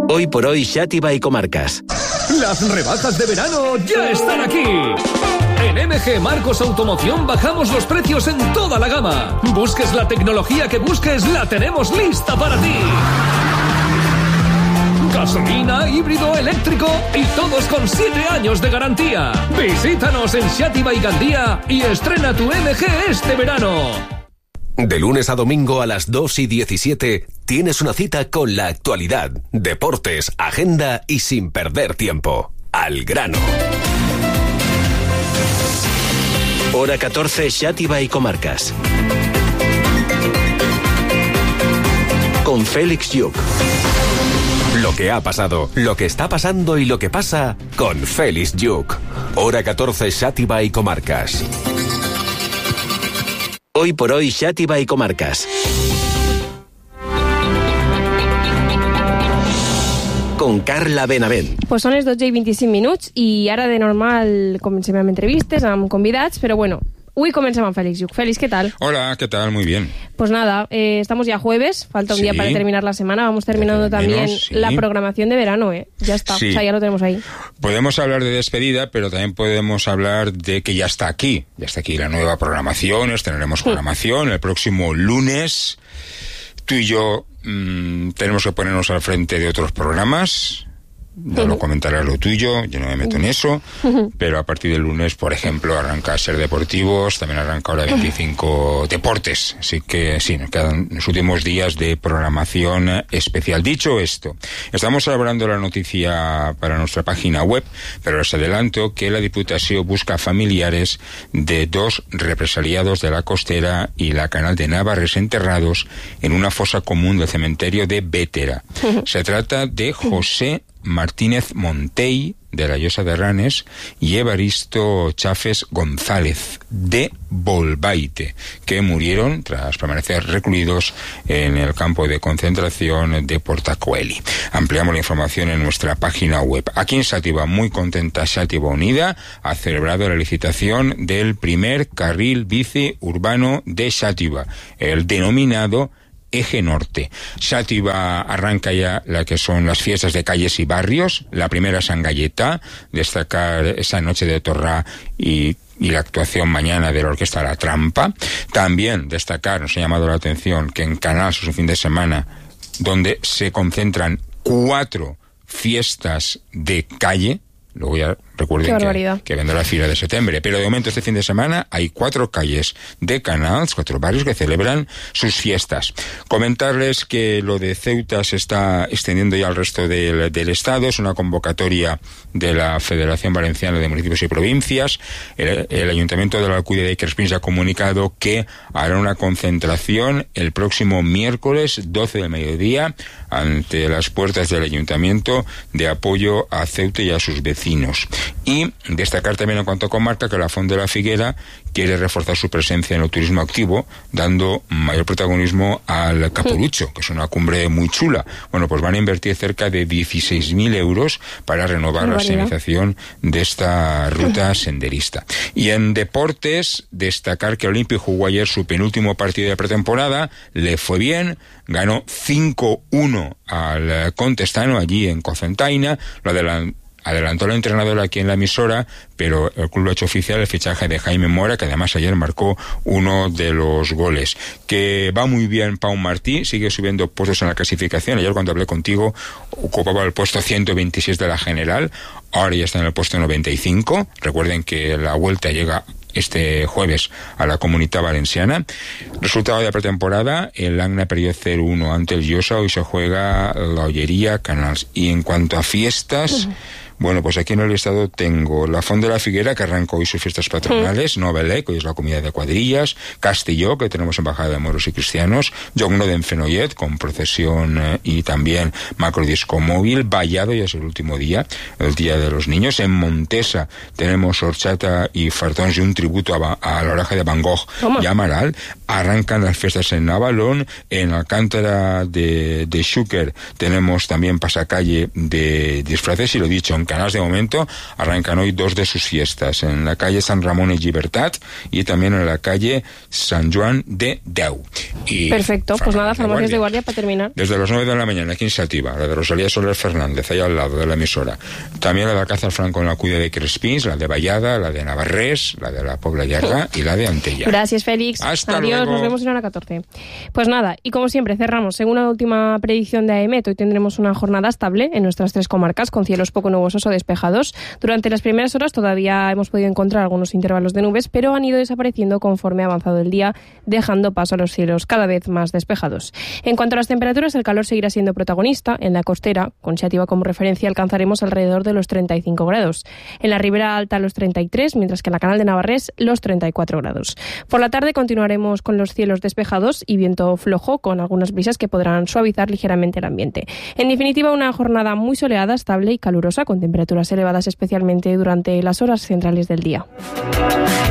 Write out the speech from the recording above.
Hoy por hoy, Xàtiva y comarcas. Las rebajas de verano ya están aquí. En MG Marcos Automoción bajamos los precios en toda la gama. Busques la tecnología que busques, la tenemos lista para ti. Gasolina, híbrido, eléctrico y todos con 7 años de garantía. Visítanos en Xàtiva y Gandía y estrena tu MG este verano. De lunes a domingo a las 2:17 tienes una cita con la actualidad, deportes, agenda y sin perder tiempo. Al grano. Hora 14, Xàtiva y comarcas. Con Félix Lluc. Lo que ha pasado, lo que está pasando y lo que pasa con Félix Lluc. Hora 14, Xàtiva y comarcas. Hoy por hoy, Xàtiva y comarcas. Con Carla Benavent. Pues són les 12:25 i ara de normal comencem amb entrevistes, amb convidats, però bueno, hoy comencem amb Félix Lluc. Félix, ¿qué tal? Hola, ¿qué tal? Muy bien. Pues nada, estamos ya jueves, falta un día para terminar la semana, vamos terminando también la programación de verano, ya está, o sea, ya lo tenemos ahí. Podemos hablar de despedida, pero también podemos hablar de que ya está aquí la nueva programación, estrenaremos programación el próximo lunes. Tú y yo tenemos que ponernos al frente de otros programas. Ya lo comentarás lo tuyo, yo no me meto en eso, pero a partir del lunes, por ejemplo, arranca Ser Deportivos, también arranca ahora 25 Deportes, así que sí, nos quedan los últimos días de programación especial. Dicho esto, estamos elaborando la noticia para nuestra página web, pero les adelanto que la Diputación busca familiares de 2 represaliados de la Costera y la Canal de Navarres enterrados en una fosa común del cementerio de Bétera. Se trata de José Martínez Montey, de la Llosa de Ranes, y Evaristo Chafes González, de Bolbaite, que murieron tras permanecer recluidos en el campo de concentración de Portacoeli. Ampliamos la información en nuestra página web. Aquí en Xàtiva, muy contenta, Xàtiva Unida ha celebrado la licitación del primer carril bici urbano de Xàtiva, el denominado Eje Norte. Xàtiva arranca ya la que son las fiestas de calles y barrios. La primera San Gayetá, destacar esa noche de Torrá y la actuación mañana de la Orquesta La Trampa. También destacar, nos ha llamado la atención, que en Canals es un fin de semana donde se concentran 4 fiestas de calle. Luego ya recuerden que vendrá la fila de septiembre. Pero de momento este fin de semana hay 4 calles de Canals, 4 barrios que celebran sus fiestas. Comentarles que lo de Ceuta se está extendiendo ya al resto del Estado. Es una convocatoria de la Federación Valenciana de Municipios y Provincias. El Ayuntamiento de la Alcudia de Crespins ha comunicado que hará una concentración el próximo miércoles 12 del mediodía ante las puertas del Ayuntamiento de apoyo a Ceuta y a sus vecinos. Y destacar también en cuanto a comarca que la Font de la Figuera quiere reforzar su presencia en el turismo activo, dando mayor protagonismo al Capurucho, que es una cumbre muy chula. Bueno, pues van a invertir cerca de 16.000 euros para renovar la señalización de esta ruta senderista. Y en deportes, destacar que el Olímpico jugó ayer su penúltimo partido de pretemporada, le fue bien, ganó 5-1 al Contestano allí en Cocentaina, lo adelantó el entrenador aquí en la emisora, pero el club lo ha hecho oficial el fichaje de Jaime Mora, que además ayer marcó uno de los goles. Que va muy bien Pau Martí, sigue subiendo puestos en la clasificación. Ayer cuando hablé contigo ocupaba el puesto 126 de la general, ahora ya está en el puesto 95. Recuerden que la vuelta llega este jueves a la Comunitat Valenciana. Resultado de pretemporada, el Agna perdió 0-1 ante el Llosa, hoy se juega la Ollería Canals. Y en cuanto a fiestas, bueno, pues aquí en el estado tengo la Font de la Figuera, que arrancó hoy sus fiestas patronales, Novelec, hoy es la comida de cuadrillas, Castelló, que tenemos embajada de moros y cristianos, Llogno de Fenollet, con procesión y también macrodisco móvil, Vallado, ya es el último día, el Día de los Niños. En Montesa tenemos horchata y fartons y un tributo a la oreja de Van Gogh y Amaral. arrancan las fiestas en Navalón. En Alcántara de Xúquer tenemos también pasacalle de disfraces, y lo dicho, en Canals de momento arrancan hoy 2 de sus fiestas, en la calle San Ramón y Llibertat y también en la calle San Joan de Deu. Y perfecto, pues nada, farmacias de guardia para terminar. Desde las 9 de la mañana aquí en Xàtiva, la de Rosalía Soler Fernández, ahí al lado de la emisora. También la de Alcázar Franco en la Cuida de Crespins, la de Vallada, la de Navarrés, la de la Pobla Llarga y la de Antella. Gracias, Félix. Hasta Adiós, luego. Nos vemos en hora 14. Pues nada, y como siempre cerramos, según la última predicción de AEMET, hoy tendremos una jornada estable en nuestras 3 comarcas, con cielos poco nubosos o despejados. Durante las primeras horas todavía hemos podido encontrar algunos intervalos de nubes, pero han ido desapareciendo conforme ha avanzado el día, dejando paso a los cielos cada vez más despejados. En cuanto a las temperaturas, el calor seguirá siendo protagonista. En la costera, con Xàtiva como referencia, alcanzaremos alrededor de los 35 grados. En la ribera alta los 33, mientras que en la Canal de Navarrés los 34 grados. Por la tarde continuaremos con los cielos despejados y viento flojo, con algunas brisas que podrán suavizar ligeramente el ambiente. En definitiva, una jornada muy soleada, estable y calurosa, con temperaturas elevadas especialmente durante las horas centrales del día.